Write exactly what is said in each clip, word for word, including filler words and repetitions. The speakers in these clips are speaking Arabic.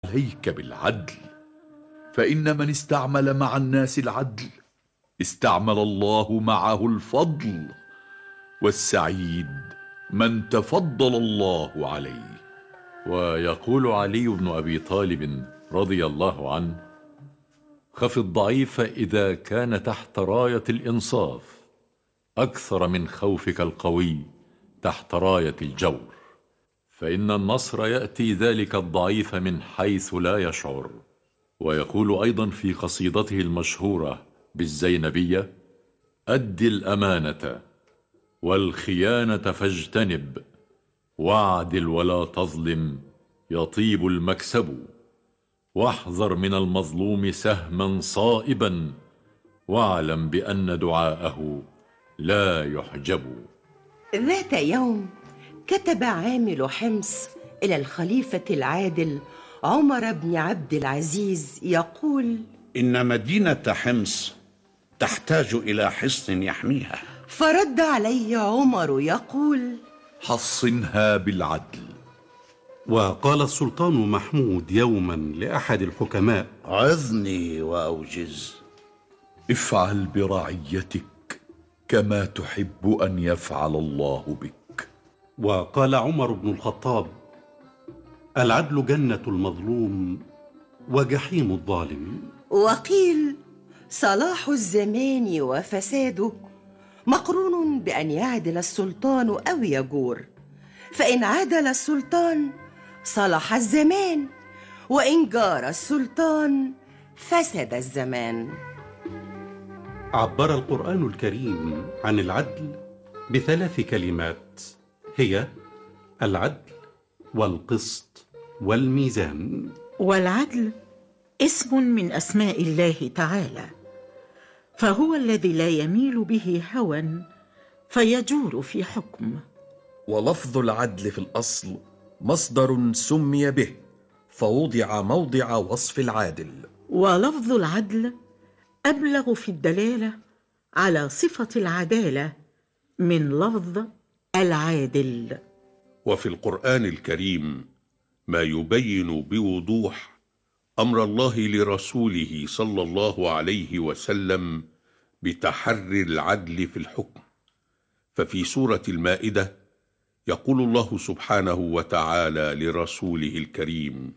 عليك بالعدل، فإن من استعمل مع الناس العدل استعمل الله معه الفضل، والسعيد من تفضل الله عليه. ويقول علي بن أبي طالب رضي الله عنه: خف الضعيف إذا كان تحت راية الإنصاف أكثر من خوفك القوي تحت راية الجور، فإن النصر يأتي ذلك الضعيف من حيث لا يشعر. ويقول أيضا في قصيدته المشهورة بالزينبية: أد الأمانة والخيانة فاجتنب، واعدل ولا تظلم يطيب المكسب، واحذر من المظلوم سهما صائبا، واعلم بأن دعاءه لا يحجب. ذات يوم كتب عامل حمص إلى الخليفة العادل عمر بن عبد العزيز يقول: إن مدينة حمص تحتاج إلى حصن يحميها. فرد عليه عمر يقول: حصنها بالعدل. وقال السلطان محمود يوما لأحد الحكماء: عظني وأوجز. افعل برعيتك كما تحب أن يفعل الله بك. وقال عمر بن الخطاب: العدل جنة المظلوم وجحيم الظالم. وقيل: صلاح الزمان وفساده مقرون بأن يعدل السلطان أو يجور، فإن عدل السلطان صلح الزمان، وإن جار السلطان فسد الزمان. عبر القرآن الكريم عن العدل بثلاث كلمات، هي العدل والقسط والميزان. والعدل اسم من أسماء الله تعالى، فهو الذي لا يميل به هوى فيجور في حكم. ولفظ العدل في الأصل مصدر سمي به، فوضع موضع وصف العادل. ولفظ العدل أبلغ في الدلالة على صفة العدالة من لفظ العادل. وفي القرآن الكريم ما يبين بوضوح أمر الله لرسوله صلى الله عليه وسلم بتحري العدل في الحكم. ففي سورة المائدة يقول الله سبحانه وتعالى لرسوله الكريم: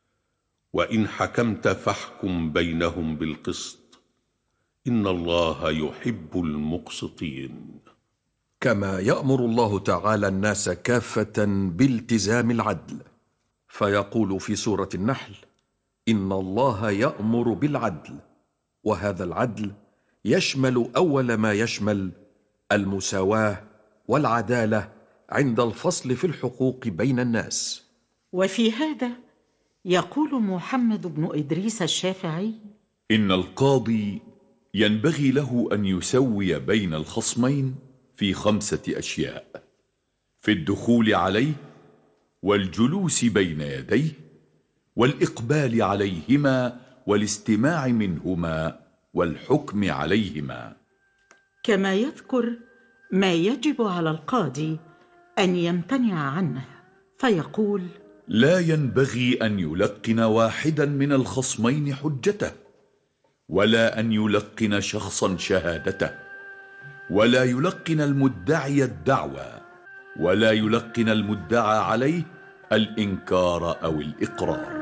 وإن حكمت فاحكم بينهم بالقسط إن الله يحب المقسطين. كما يأمر الله تعالى الناس كافة بالتزام العدل، فيقول في سورة النحل: إن الله يأمر بالعدل، وهذا العدل يشمل أول ما يشمل المساواة والعدالة عند الفصل في الحقوق بين الناس. وفي هذا يقول محمد بن إدريس الشافعي: إن القاضي ينبغي له أن يسوي بين الخصمين في خمسة أشياء: في الدخول عليه، والجلوس بين يديه، والإقبال عليهما، والاستماع منهما، والحكم عليهما. كما يذكر ما يجب على القاضي أن يمتنع عنه، فيقول: لا ينبغي أن يلقن واحدا من الخصمين حجته، ولا أن يلقن شخصا شهادته، ولا يلقن المدعي الدعوى، ولا يلقن المدعى عليه الإنكار أو الإقرار.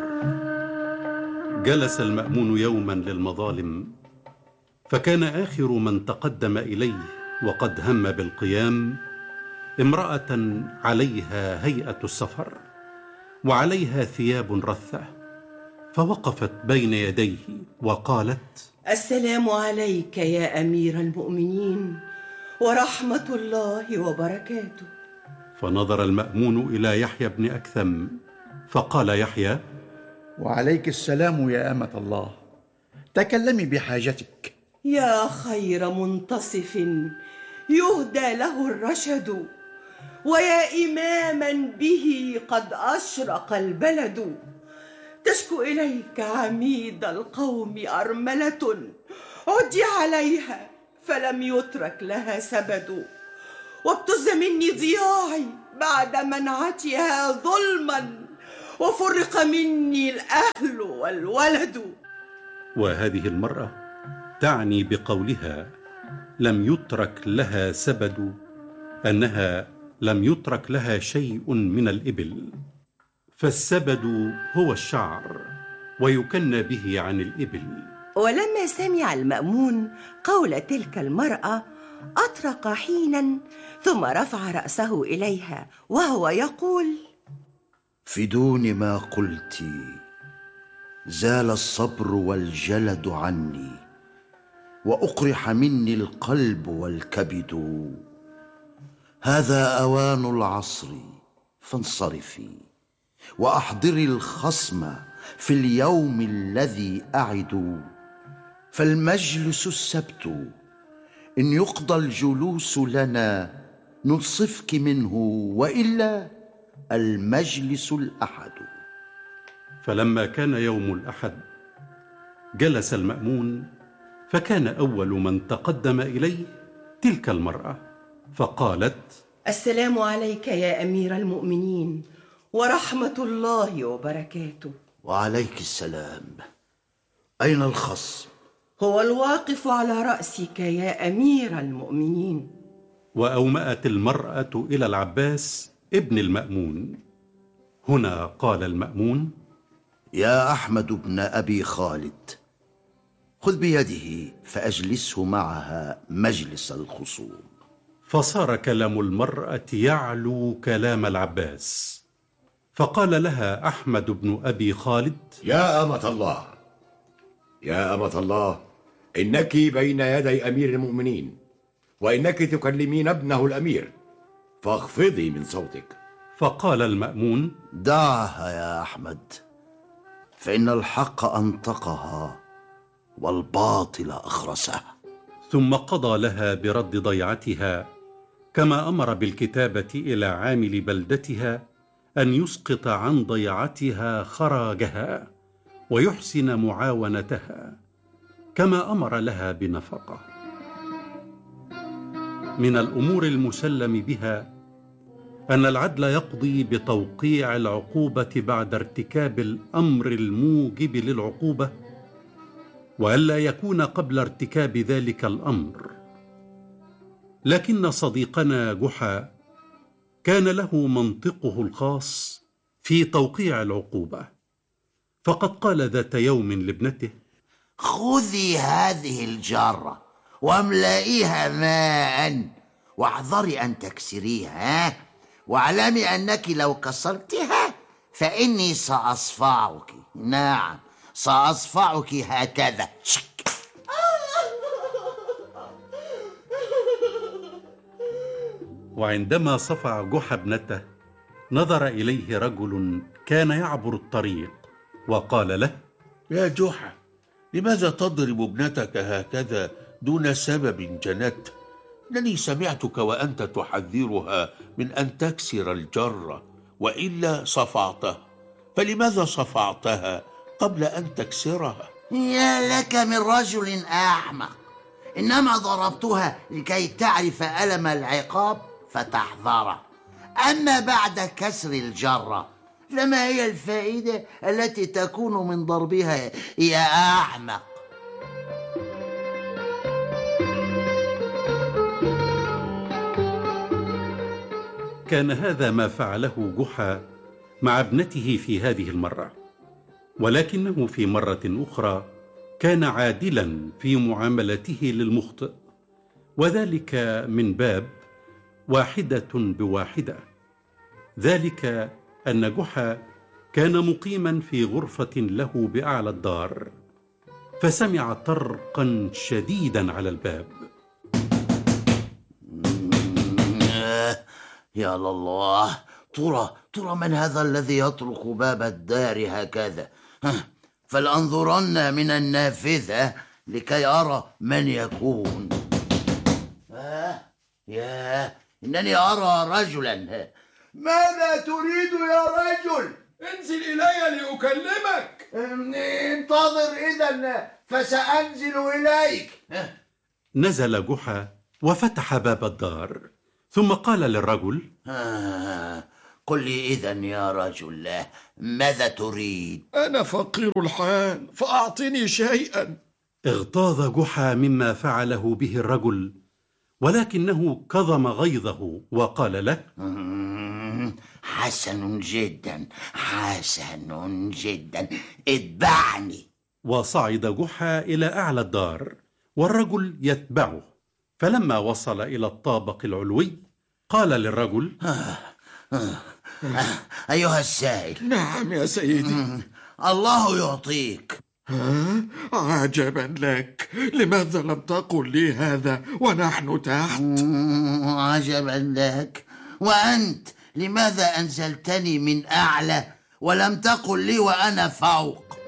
جلس المأمون يوما للمظالم، فكان آخر من تقدم إليه وقد هم بالقيام امرأة عليها هيئة السفر وعليها ثياب رثة، فوقفت بين يديه وقالت: السلام عليك يا أمير المؤمنين ورحمة الله وبركاته. فنظر المأمون إلى يحيى بن أكثم فقال يحيى: وعليك السلام يا أمة الله، تكلمي بحاجتك. يا خير منتصف يهدى له الرشد، ويا إماما به قد أشرق البلد. تشكو إليك عميد القوم أرملة، عدي عليها فلم يترك لها سبد، وابتز مني ضياعي بعد منعتها ظلما، وفرق مني الأهل والولد. وهذه المرأة تعني بقولها لم يترك لها سبد أنها لم يترك لها شيء من الإبل، فالسبد هو الشعر ويكنى به عن الإبل. ولما سمع المأمون قول تلك المرأة أطرق حينا، ثم رفع رأسه إليها وهو يقول: في دون ما قلت زال الصبر والجلد عني، وأقرح مني القلب والكبد. هذا أوان العصر فانصرفي، وأحضري الخصم في اليوم الذي أعد. فالمجلس السبت، إن يقضى الجلوس لنا ننصفك منه، وإلا المجلس الأحد. فلما كان يوم الأحد جلس المأمون، فكان أول من تقدم إليه تلك المرأة، فقالت: السلام عليك يا أمير المؤمنين ورحمة الله وبركاته. وعليك السلام. أين الخصم؟ هو الواقف على رأسك يا أمير المؤمنين. وأومأت المرأة إلى العباس ابن المأمون. هنا قال المأمون: يا أحمد بن أبي خالد، خذ بيده فأجلسه معها مجلس الخصوم. فصار كلام المرأة يعلو كلام العباس، فقال لها أحمد بن أبي خالد: يا أمة الله، يا أمة الله، إنك بين يدي أمير المؤمنين، وإنك تكلمين ابنه الأمير، فاخفضي من صوتك. فقال المأمون: دعها يا أحمد، فإن الحق أنطقها والباطل أخرسها. ثم قضى لها برد ضيعتها، كما أمر بالكتابة إلى عامل بلدتها أن يسقط عن ضيعتها خراجها ويحسن معاونتها، كما أمر لها بنفقة. من الأمور المسلم بها أن العدل يقضي بتوقيع العقوبة بعد ارتكاب الأمر الموجب للعقوبة، وألا يكون قبل ارتكاب ذلك الأمر. لكن صديقنا جحا كان له منطقه الخاص في توقيع العقوبة، فقد قال ذات يوم لابنته: خذي هذه الجارة واملئيها ماء، واحذري أن تكسريها، واعلمي أنك لو كسرتها فإني سأصفعك. نعم، سأصفعك هكذا. شك. وعندما صفع جحا ابنته، نظر إليه رجل كان يعبر الطريق وقال له: يا جحا، لماذا تضرب ابنتك هكذا دون سبب جنت؟ إنني سمعتك وأنت تحذرها من أن تكسر الجرة، وإلا صفعتها، فلماذا صفعتها قبل أن تكسرها؟ يا لك من رجل أحمق، إنما ضربتها لكي تعرف ألم العقاب فتحذره، أما بعد كسر الجرة فما هي الفائدة التي تكون من ضربها يا أحمق؟ كان هذا ما فعله جحا مع ابنته في هذه المرة، ولكنه في مرة أخرى كان عادلا في معاملته للمخطئ، وذلك من باب واحدة بواحدة. ذلك أن جحا كان مقيما في غرفة له بأعلى الدار، فسمع طرقا شديدا على الباب. يا الله، ترى ترى من هذا الذي يطرق باب الدار هكذا؟ فلأنظرن من النافذة لكي أرى من يكون. آه يا إنني أرى رجلا. ماذا تريد يا رجل؟ انزل إلي لأكلمك. انتظر إذن فسأنزل إليك. نزل جحا وفتح باب الدار، ثم قال للرجل: آه قل لي إذن يا رجل، ماذا تريد؟ أنا فقير الحال فأعطني شيئا. اغتاظ جحا مما فعله به الرجل، ولكنه كظم غيظه وقال له: حسن جدا حسن جدا، اتبعني. وصعد جحا إلى أعلى الدار والرجل يتبعه. فلما وصل إلى الطابق العلوي قال للرجل: آه آه آه أيها السائل. نعم يا سيدي. الله يعطيك. ها؟ عجبا لك، لماذا لم تقل لي هذا ونحن تحت؟ عجبا لك، وأنت لماذا أنزلتني من أعلى ولم تقل لي وأنا فوق؟